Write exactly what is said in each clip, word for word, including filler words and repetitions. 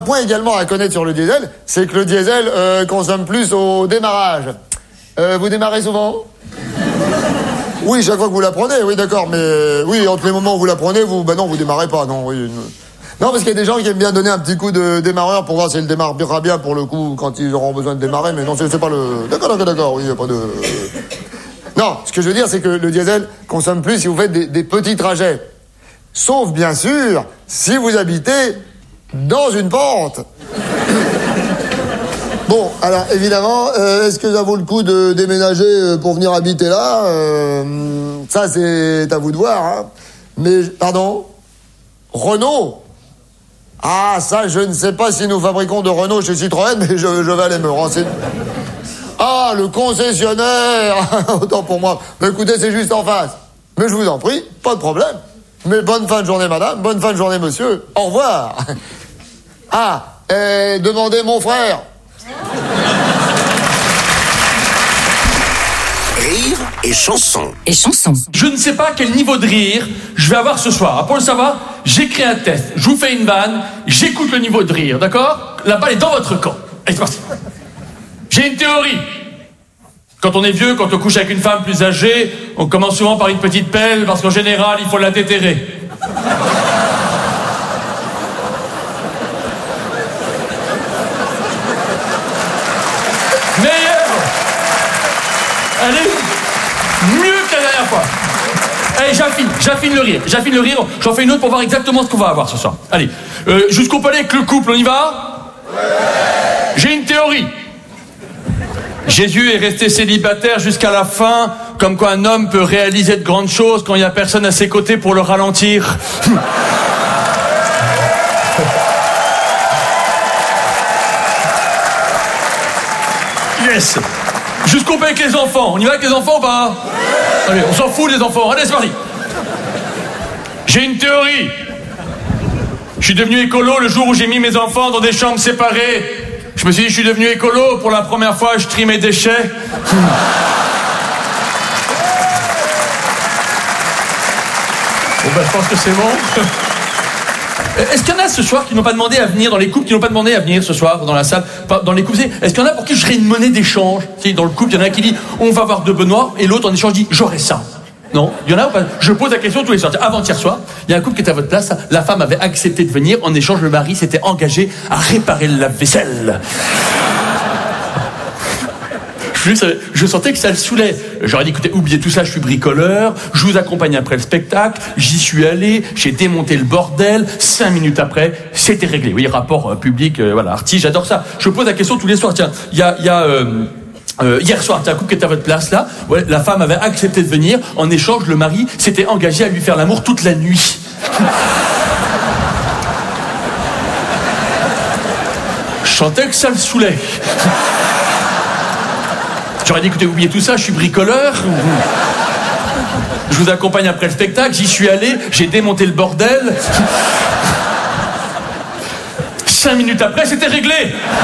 point également à connaître sur le diesel, c'est que le diesel euh, consomme plus au démarrage. Euh, vous démarrez souvent ? Oui, chaque fois que vous la prenez, oui, d'accord, mais euh, oui, entre les moments où vous la prenez, vous, bah non, vous démarrez pas, non, oui. Non, parce qu'il y a des gens qui aiment bien donner un petit coup de démarreur pour voir si elle démarrera bien pour le coup quand ils auront besoin de démarrer, mais non, c'est, c'est pas le... D'accord, d'accord, d'accord, oui, il n'y a pas de... Non, ce que je veux dire, c'est que le diesel consomme plus si vous faites des, des petits trajets. Sauf, bien sûr, si vous habitez dans une pente. Bon, alors, évidemment, euh, est-ce que ça vaut le coup de déménager euh, pour venir habiter là euh, Ça, c'est à vous de voir, hein. Mais, pardon ? Renault ? Ah, ça, je ne sais pas si nous fabriquons de Renault chez Citroën, mais je, je vais aller me renseigner. Ah, le concessionnaire. Autant pour moi. Mais écoutez, c'est juste en face. Mais je vous en prie, pas de problème. Mais bonne fin de journée, madame. Bonne fin de journée, monsieur. Au revoir. Ah, et demandez mon frère. Rire et chanson. Et chanson. Je ne sais pas quel niveau de rire je vais avoir ce soir. Pour le savoir, j'écris un test. Je vous fais une vanne. J'écoute le niveau de rire, d'accord ? La balle est dans votre camp. Allez, c'est parti. J'ai une théorie. Quand on est vieux, quand on couche avec une femme plus âgée, on commence souvent par une petite pelle, parce qu'en général, il faut la déterrer. Meilleure. Allez, mieux que la dernière fois. Allez, j'affine, j'affine le rire. J'affine le rire, j'en fais une autre pour voir exactement ce qu'on va avoir ce soir. Allez, euh, jusqu'au palais avec le couple, on y va ? Ouais. J'ai une théorie. Jésus est resté célibataire jusqu'à la fin, comme quoi un homme peut réaliser de grandes choses quand il n'y a personne à ses côtés pour le ralentir. Yes. Jusqu'au bout avec les enfants. On y va avec les enfants ou pas ? Allez, on s'en fout des enfants. Allez, c'est parti. J'ai une théorie. Je suis devenu écolo le jour où j'ai mis mes enfants dans des chambres séparées. Je me suis dit, je suis devenu écolo, pour la première fois, je trie mes déchets. Bon, ben, je pense que c'est bon. Est-ce qu'il y en a ce soir qui n'ont pas demandé à venir, dans les couples qui n'ont pas demandé à venir ce soir dans la salle, dans les couples, est-ce qu'il y en a pour qui je serais une monnaie d'échange ? Si, dans le couple, il y en a un qui dit, on va avoir deux Benoît, et l'autre en échange dit, j'aurai ça. Non, il y en a ou pas ? Je pose la question tous les soirs. Avant-hier soir, il y a un couple qui était à votre place, la femme avait accepté de venir, en échange, le mari s'était engagé à réparer le lave-vaisselle. Je, je sentais que ça le saoulait. J'aurais dit, écoutez, oubliez tout ça, je suis bricoleur, je vous accompagne après le spectacle, j'y suis allé, j'ai démonté le bordel, cinq minutes après, c'était réglé. Oui, rapport euh, public, euh, voilà, artiste, j'adore ça. Je pose la question tous les soirs. Tiens, il y a... Y a euh, Euh, hier soir, t'as un couple qui était à votre place là. Ouais, la femme avait accepté de venir. En échange, le mari s'était engagé à lui faire l'amour toute la nuit. Je sentais que ça le saoulait. J'aurais dit, écoutez, oubliez tout ça, je suis bricoleur. Je vous accompagne après le spectacle, j'y suis allé, j'ai démonté le bordel. Cinq minutes après, c'était réglé.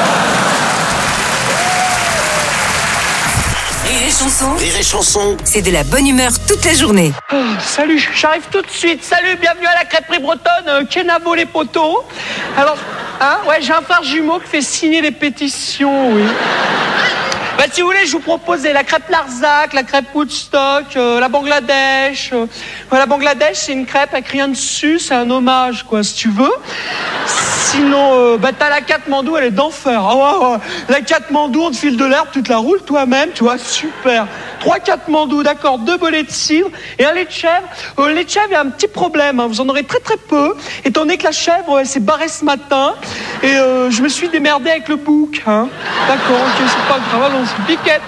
Rire et chanson. Rire et chanson. C'est de la bonne humeur toute la journée. Oh, salut, j'arrive tout de suite. Salut, bienvenue à la crêperie bretonne, euh, Kenavo les poteaux. Alors, hein, ouais, j'ai un frère jumeau qui fait signer les pétitions, oui. Bah, si vous voulez, je vous propose la crêpe Larzac, la crêpe Woodstock, euh, la Bangladesh. Euh, ouais, la Bangladesh, c'est une crêpe avec rien dessus, c'est un hommage, quoi, si tu veux. Sinon, euh, bah, t'as la Katmandou, elle est d'enfer. Ah, ouais, ouais. La Katmandou, on te file de l'herbe, tu te la roules toi-même, tu vois, super. Trois Katmandou, d'accord, deux bolets de cidre et un lait de chèvre. Euh, le lait de chèvre, il y a un petit problème, hein, vous en aurez très très peu, étant donné que la chèvre, elle s'est barrée ce matin, et euh, je me suis démerdé avec le bouc, hein. D'accord, ok, c'est pas grave, allons-y. Piquette.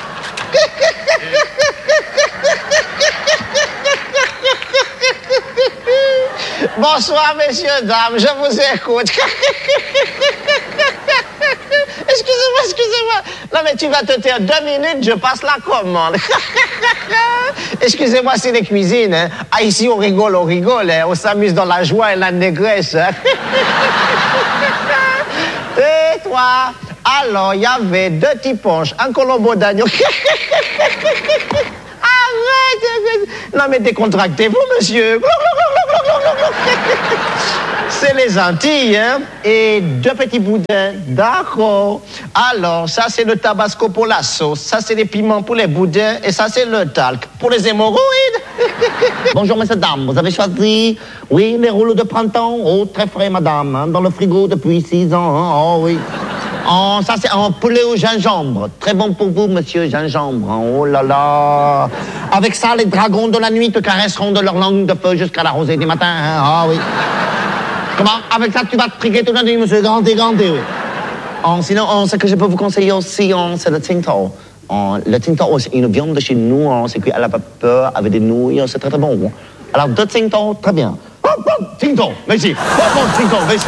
Bonsoir, messieurs, dames, je vous écoute. Excusez-moi, excusez-moi. Non, mais tu vas te taire deux minutes, je passe la commande. Excusez-moi, c'est les cuisines. Hein. Ah, ici, on rigole, on rigole. Hein. On s'amuse dans la joie et la négresse. Hein. Et toi? Alors, il y avait deux petits ponches, un colombo d'agneau. Arrête! Non, mais décontractez-vous, monsieur. C'est les Antilles, hein? Et deux petits boudins. D'accord. Alors, ça, c'est le tabasco pour la sauce. Ça, c'est les piments pour les boudins. Et ça, c'est le talc pour les hémorroïdes. Bonjour, messieurs, dames. Vous avez choisi, oui, les rouleaux de printemps. Oh, très frais, madame. Hein, dans le frigo depuis six ans. Hein? Oh, oui. Oh, ça, c'est un poulet au gingembre. Très bon pour vous, monsieur gingembre. Hein? Oh là là. Avec ça, les dragons de la nuit te caresseront de leur langue de feu jusqu'à la rosée du matin. Hein? Ah, oui. Comment? Avec ça, tu vas te triquer toute la nuit, monsieur. Granté, granté, oui. Oh, sinon, oh, ce que je peux vous conseiller aussi, oh, c'est le tinto. Oh, le tinto, oh, c'est une viande de chez nous. Oh, c'est cuit à la vapeur avec des nouilles. Oh, c'est très, très bon. Oh. Alors, deux tinto, très bien. Oh, oh, tinto, merci. Oh, oh, tinto, merci.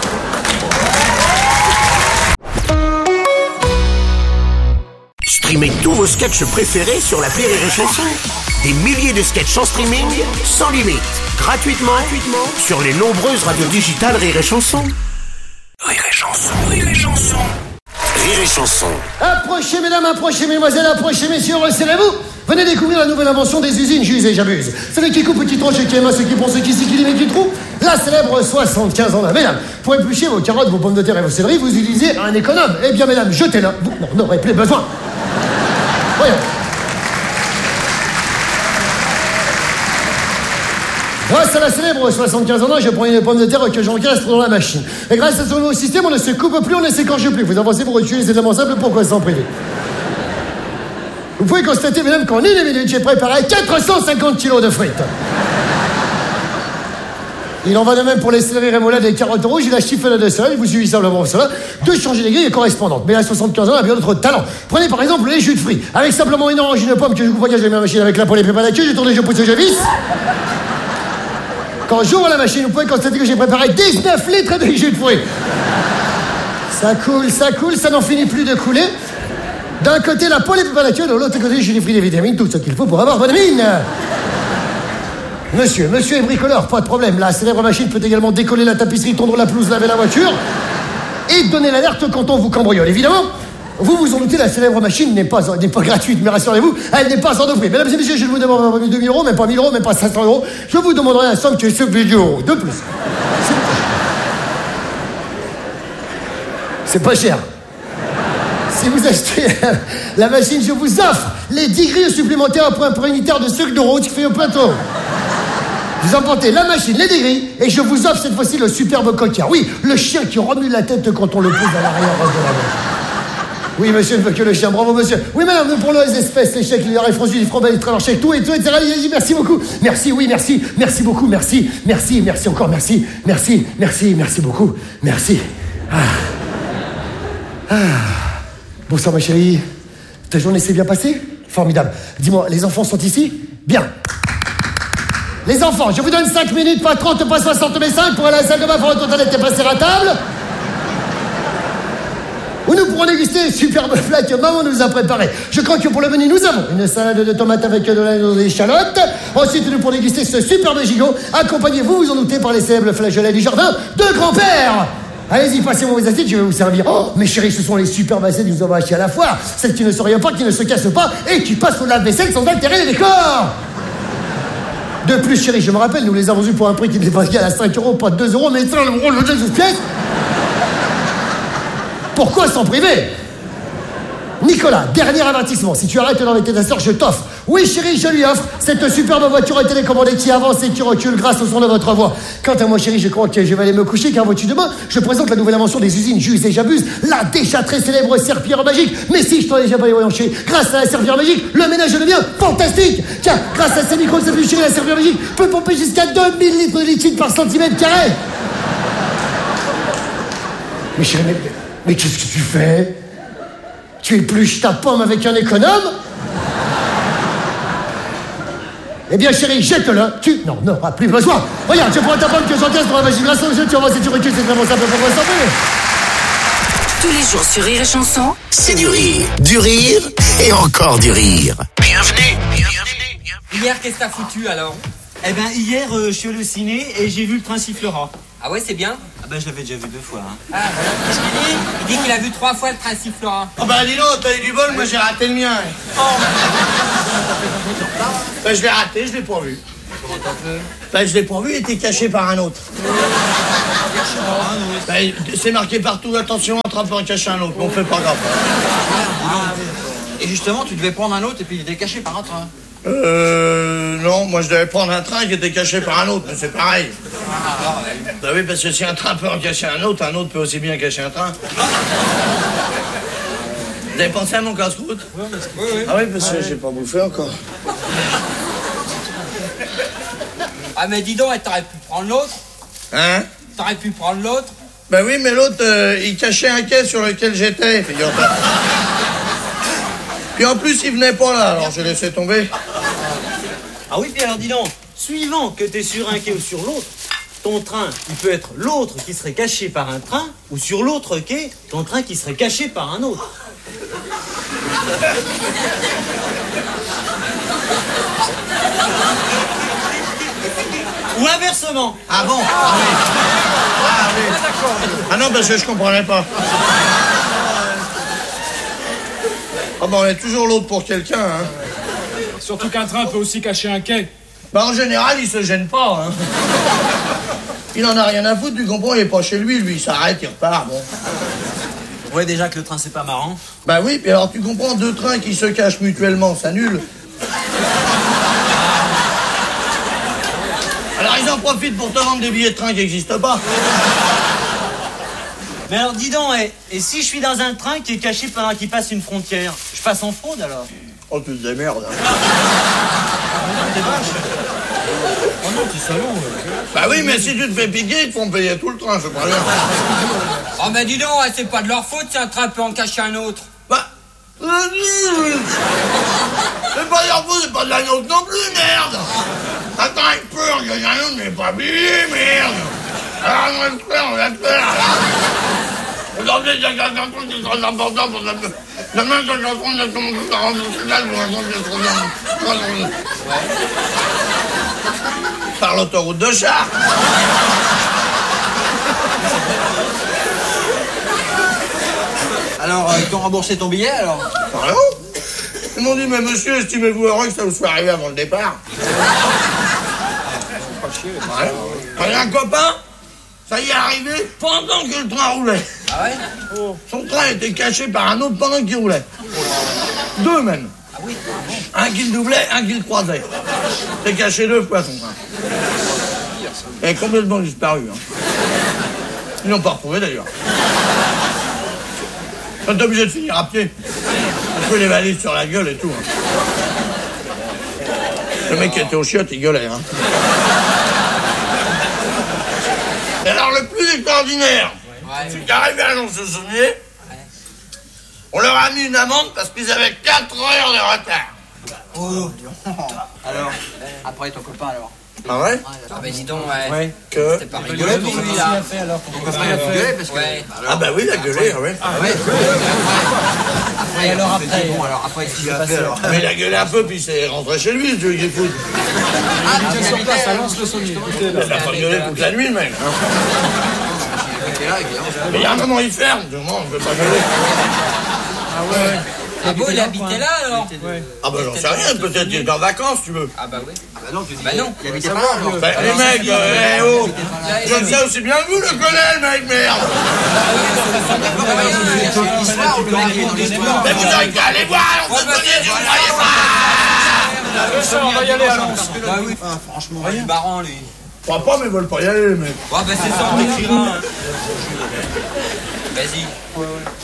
Streamez tous vos sketchs préférés sur l'appli Rire et Chanson. Des milliers de sketchs en streaming, sans limite, gratuitement, gratuitement sur les nombreuses radios digitales Rire et Chanson. Rire et Chanson, Rire et Chanson. Rire et Chanson. Approchez, mesdames, approchez, mesdemoiselles, approchez, messieurs, resserrez-vous. Venez découvrir la nouvelle invention des usines J'use et j'abuse. Celui qui coupe, qui tranche, qui aime, ceux qui pensent, qui s'y, qui limite, qui trouve. La célèbre soixante-quinze ans là. Mesdames, pour éplucher vos carottes, vos pommes de terre et vos céleris, vous utilisez un économe. Eh bien, mesdames, jetez-la. Vous n'en aurez plus besoin. Voyons. Grâce à la célèbre soixante-quinze ans, je prends une pomme de terre que j'encastre dans la machine. Et grâce à ce nouveau système, on ne se coupe plus, on ne s'écorche plus. Vous avancez pour retuer, c'est tellement simple, pourquoi s'en priver? Vous pouvez constater, mesdames, qu'en une minute, j'ai préparé quatre cent cinquante kilos de frites. Il en va de même pour les céleris rémoulades et les carottes rouges et la chiffonade de céleri. Il vous suffit simplement cela de changer les grilles correspondantes. Mais à soixante-quinze ans, a bien d'autres talents. Prenez par exemple les jus de fruits. Avec simplement une orange, une pomme que je vous voyage, je mets la machine avec la poêle et prépare la queue, je tourne, je pousse, je visse. Quand j'ouvre la machine, vous pouvez constater que j'ai préparé dix-neuf litres de jus de fruits. Ça coule, ça coule, ça n'en finit plus de couler. D'un côté, la poêle et prépare la queue, de l'autre côté, j'ai des fruits, des vitamines, tout ce qu'il faut pour avoir bonne mine. Monsieur, monsieur est bricoleur, pas de problème. La célèbre machine peut également décoller la tapisserie, tondre la pelouse, laver la voiture et donner l'alerte quand on vous cambriole. Évidemment, vous vous en doutez, la célèbre machine n'est pas, n'est pas gratuite, mais rassurez-vous, elle n'est pas sans prix. Mesdames et messieurs, je ne vous demande pas deux mille euros, même pas mille euros, même pas cinq cents euros. Je vous demanderai un somme qui est ce vidéo de plus. C'est pas cher. Si vous achetez la machine, je vous offre les dix grilles supplémentaires pour un prix unitaire de sucre de route qui fait au plateau. Vous emportez la machine, les dégris, et je vous offre cette fois-ci le superbe coquillard. Oui, le chien qui remue la tête quand on le pose à l'arrière de la voiture. Oui, monsieur ne veut que le chien, bravo monsieur. Oui, madame, nous prenons les espèces, les chèques, les arrêts franchis, les fromage, les traverses, chèques, tout et tout, et cetera. Merci beaucoup. Merci, oui, merci. Merci beaucoup, merci. Merci, merci encore, merci. Merci, merci, merci beaucoup. Merci. Ah. Ah. Bonsoir, ma chérie. Ta journée s'est bien passée? Formidable. Dis-moi, les enfants sont ici? Bien. Les enfants, je vous donne cinq minutes, pas trente, pas soixante, mais cinq pour aller à la salle de bain pour retourner et passer à table. Où nous pourrons déguster les superbes plats que maman nous a préparés. Je crois que pour le menu, nous avons une salade de tomates avec de l'échalote. Ensuite, nous pourrons déguster ce superbe gigot, accompagné, vous vous en doutez, par les célèbres flageolets du jardin de grand-père. Allez-y, passez-moi vos assiettes, je vais vous servir. Oh, mes chéris, ce sont les superbes assiettes que nous avons achetées à la foire. Celles qui ne se rayonnent pas, qui ne se cassent pas et qui passent au lave-vaisselle sans altérer les décors. De plus, chérie, je me rappelle, nous les avons eus pour un prix qui était à cinq euros, pas deux euros, mais cinq euros le jeu de pièce. Pourquoi s'en priver? Nicolas, dernier avertissement. Si tu arrêtes d'embêter ta sœur, je t'offre. Oui, chérie, je lui offre cette superbe voiture télécommandée qui avance et qui recule grâce au son de votre voix. Quant à moi, chérie, je crois que je vais aller me coucher, car vois-tu, demain, je présente la nouvelle invention des usines J'use et j'abuse, la déjà très célèbre serpillière magique. Mais si, je t'en ai déjà pas voyons, chérie, grâce à la serpillière magique, le ménage devient fantastique. Tiens, grâce à ces micros, cette chérie, la serpillière magique peut pomper jusqu'à deux mille litres de liquide par centimètre carré. Mais chérie, mais, mais qu'est-ce que tu fais? Tu épluches ta pomme avec un économe? Eh bien, chérie, jette-le. Tu n'en auras plus besoin. Regarde, je prends ta pomme que j'encaisse dans la machine grâce au jeu. Tu vas voir si tu recules, c'est vraiment simple pour moi s'en faire. Tous les jours sur Rire et Chanson, C'est du rire, du rire et encore du rire. Bienvenue, bienvenue, bienvenue. Hier, qu'est-ce que t'as foutu alors? Eh ben hier, euh, je suis allé au ciné et j'ai vu le train sifflera. Ah ouais, c'est bien? Ah ben je l'avais déjà vu deux fois. Hein. Ah, voilà. Qu'est-ce qu'il dit? Il dit qu'il a vu trois fois le train sifflera. Oh ben dis donc, t'as eu du bol, moi j'ai raté le mien. Oh. Ben je l'ai raté, je l'ai pas vu. Comment t'as fait? Ben je l'ai pas vu, il était caché par un autre. Bah, c'est marqué partout, attention, un trappeur caché un autre, mais on fait pas grave. Et justement, tu devais prendre un autre et puis il était caché par un train. Euh... Non, moi je devais prendre un train qui était caché par un autre, mais c'est pareil. Bah oui, parce que si un train peut en cacher un autre, un autre peut aussi bien cacher un train. Vous avez pensé à mon casse-croûte? Oui, oui. Ah oui, parce que j'ai pas bouffé encore. Ah, mais dis donc, t'aurais pu prendre l'autre. Hein? T'aurais pu prendre l'autre. Bah oui, mais l'autre, euh, il cachait un quai sur lequel j'étais, figure-toi. Puis en plus, il venait pas là, alors j'ai laissé tomber. Ah oui, puis alors dis donc, suivant que t'es sur un quai ou sur l'autre, ton train, il peut être l'autre qui serait caché par un train, ou sur l'autre quai, ton train qui serait caché par un autre. Ou inversement. Ah bon? Ah oui. Ah oui. Ah non, parce que je comprenais pas. Ah bah on est toujours l'autre pour quelqu'un, hein. Surtout qu'un train peut aussi cacher un quai. Bah en général, il se gêne pas, hein. Il en a rien à foutre, tu comprends, il est pas chez lui, lui, il s'arrête, il repart, bon. Ouais, déjà que le train, c'est pas marrant. Bah oui, puis alors tu comprends, deux trains qui se cachent mutuellement, ça annule. Alors ils en profitent pour te vendre des billets de train qui n'existent pas. Mais alors dis donc, et, et si je suis dans un train qui est caché pendant qu'il passe une frontière, je passe en fraude alors? Oh, tu te démerdes. Oh non, t'es salaud. Bah oui, mais si tu te fais piquer, ils te font payer tout le train, je crois bien. Oh, mais dis donc, c'est pas de leur faute si un train peut en cacher un autre. Bah... C'est pas de leur faute, c'est pas de la nôtre non plus, merde. Attends, il pleure, il y a un autre, mais pas billet, merde. Alors, on va le faire, on va le faire. Aujourd'hui, il y a un truc qui est très important pour la... Demain, quand je vais prendre comment tout ça rentre au final, je vais raconter trop bien. Par l'autoroute de Chartres. Alors, euh, ils t'ont remboursé ton billet alors? Pardon? Ils m'ont dit, mais monsieur, estimez-vous heureux que ça vous soit arrivé avant le départ? Ouais. Il y a un copain, ça y est arrivé pendant que le train roulait. Ah ouais? Son train était caché par un autre pendant qu'il roulait. Deux même. Ah oui? Un qui le doublait, un qui le croisait. C'était caché deux fois son train. Il est complètement disparu. Hein. Ils l'ont pas retrouvé d'ailleurs. Ils sont obligés de finir à pied. On peut les valises sur la gueule et tout. Hein. Le mec qui était au chiottes, il gueulait. Hein. Et alors le plus extraordinaire, ouais, c'est qu'arrivé à Lons-le-Saunier, ouais, on leur a mis une amende parce qu'ils avaient quatre heures de retard. Oh, alors, après ton copain alors? Ah ouais? Ah bah dis donc, ouais. Ouais. Que... C'était pas rigolo pour lui là. Ton copain il a gueulé parce que... Ouais. Ah bah oui, il a gueulé, ouais. Ah ouais? Après, alors après... Bon, alors après, qu'est-ce qu'il a fait alors? Mais il a gueulé un peu puis il s'est rentré chez lui, le Dieu qui fout. Ah, il était sur place à Lons-le-Saunier. Il a pas gueulé toute la nuit, mec. Mais il y a un moment, il ferme, du moment, on ne peut pas gueuler. Ah ouais. Ah bon, il habitait là alors? Ah bah j'en sais rien, peut-être qu'il est en vacances, tu veux. Ah bah oui. Ah bah non, tu dis... Bah non. Il habitait pas là alors. Bah les mecs, eh oh, je le sais aussi bien que vous, le colonel, mec, merde. Mais vous n'avez qu'à aller voir, on se connaît, si vous ne voyez pas. On va y aller à Lons. Bah oui. Franchement, il est marrant lui. Je crois pas, mais ils veulent pas y aller, les mecs. Ouais, bah c'est ça, on t'écrira. Vas-y.